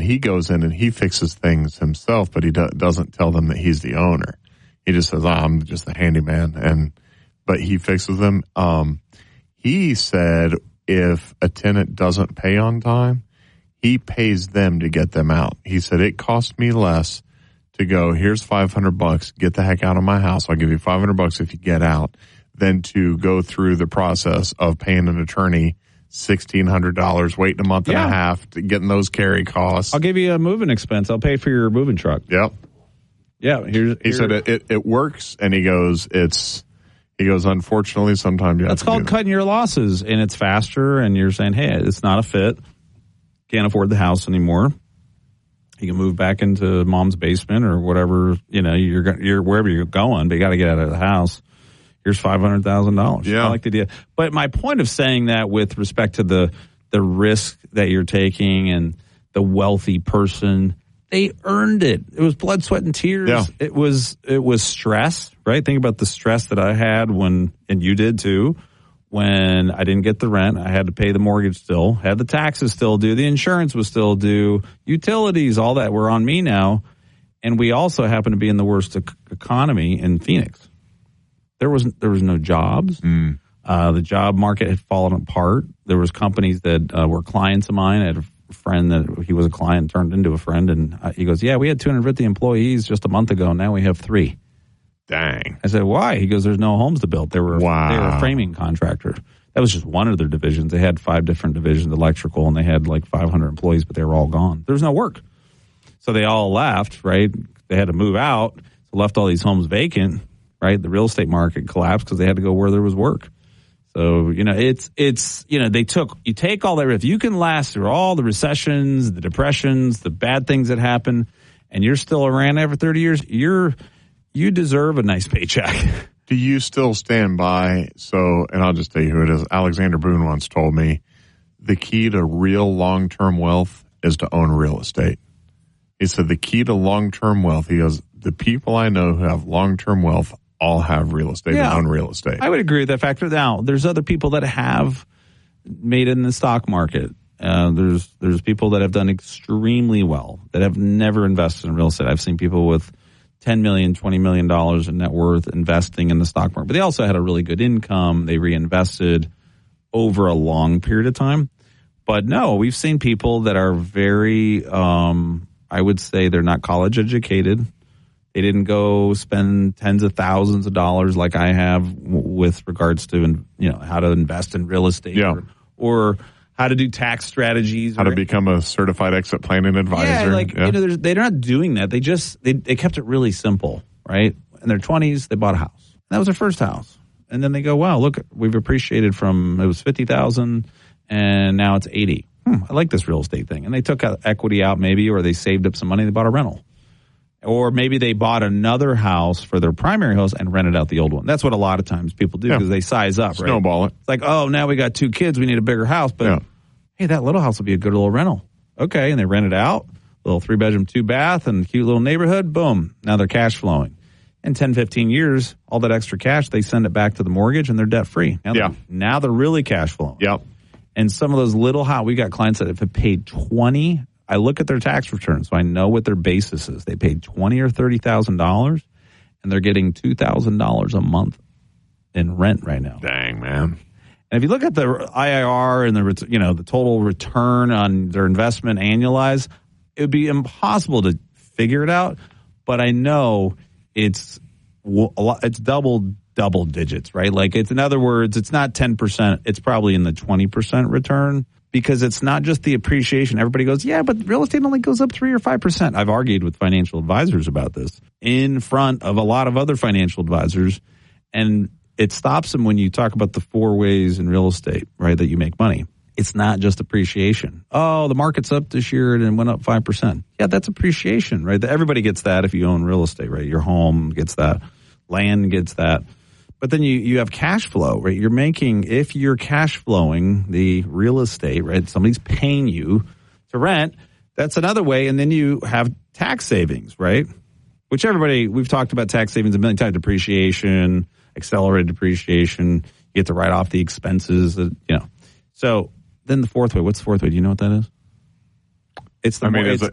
he goes in and he fixes things himself, but he doesn't tell them that he's the owner. He just says, I'm just the handyman, but he fixes them. He said if a tenant doesn't pay on time, he pays them to get them out. He said, it cost me less to go, here's $500, get the heck out of my house. I'll give you $500 if you get out, than to go through the process of paying an attorney $1,600, waiting a month and a half to getting those carry costs. I'll give you a moving expense. I'll pay for your moving truck. Yep. Yeah. He said it works, and he goes, unfortunately, sometimes you have that's called cutting your losses, and it's faster, and you're saying, hey, it's not a fit. Can't afford the house anymore. You can move back into mom's basement or whatever, you're wherever you're going, but you got to get out of the house. Here's $500,000. Yeah. I like the idea. But my point of saying that with respect to the risk that you're taking and the wealthy person, they earned it. It was blood, sweat, and tears. Yeah. It was stress, right? Think about the stress that I had and you did too, when I didn't get the rent. I had to pay the mortgage still, had the taxes still due, the insurance was still due, utilities, all that were on me now. And we also happen to be in the worst economy in Phoenix. There was no jobs. The job market had fallen apart. There was companies that were clients of mine. I had a friend that he was a client, turned into a friend, and he goes, yeah, we had 250 employees just a month ago. Now we have 3. Dang. I said, why? He goes, there's no homes to build. They were a framing contractor. That was just one of their divisions. They had 5 different divisions, electrical, and they had like 500 employees, but they were all gone. There was no work. So they all left, right? They had to move out, so left all these homes vacant, right? The real estate market collapsed because they had to go where there was work. So, you take all that. If you can last through all the recessions, the depressions, the bad things that happen, and you're still around after 30 years, you deserve a nice paycheck. Do you still stand by? And I'll just tell you who it is. Alexander Boone once told me the key to real long-term wealth is to own real estate. He said the key to long-term wealth, he goes, the people I know who have long-term wealth all have real estate and own real estate. I would agree with that factor. Now, there's other people that have made it in the stock market. There's people that have done extremely well that have never invested in real estate. I've seen people with $10 million, $20 million in net worth investing in the stock market. But they also had a really good income. They reinvested over a long period of time. But no, we've seen people that are very, I would say they're not college educated. They didn't go spend tens of thousands of dollars like I have with regards to, how to invest in real estate or how to do tax strategies. How to become a certified exit planning advisor. They're not doing that. They kept it really simple, right? In their 20s, they bought a house. That was their first house. And then they go, wow, look, we've appreciated from, it was $50,000 and now it's $80,000. I like this real estate thing. And they took equity out maybe, or they saved up some money, they bought a rental. Or maybe they bought another house for their primary house and rented out the old one. That's what a lot of times people do because they size up, right? Snowball it. It's like, oh, now we got 2 kids, we need a bigger house. But, hey, that little house will be a good little rental. Okay, and they rent it out, little 3-bedroom, 2-bath, and cute little neighborhood. Boom, now they're cash flowing. In 10, 15 years, all that extra cash, they send it back to the mortgage and they're debt free. Now they're really cash flowing. Yep. And some of those little houses, we got clients that have paid $20,000. I look at their tax returns, so I know what their basis is. They paid $20,000 or $30,000, and they're getting $2,000 a month in rent right now. Dang, man! And if you look at the IRR and the total return on their investment annualized, it would be impossible to figure it out. But I know it's double digits, right? Like in other words, it's not 10%. It's probably in the 20% return. Because it's not just the appreciation. Everybody goes, yeah, but real estate only goes up 3 or 5%. I've argued with financial advisors about this in front of a lot of other financial advisors. And it stops them when you talk about the 4 ways in real estate, right, that you make money. It's not just appreciation. Oh, the market's up this year and it went up 5%. Yeah, that's appreciation, right? Everybody gets that if you own real estate, right? Your home gets that. Land gets that. But then you have cash flow, right? You're making, if you're cash flowing the real estate, right? Somebody's paying you to rent. That's another way. And then you have tax savings, right? Which we've talked about tax savings a million times, depreciation, accelerated depreciation. You get to write off the expenses, So then the 4th way, what's the 4th way? Do you know what that is?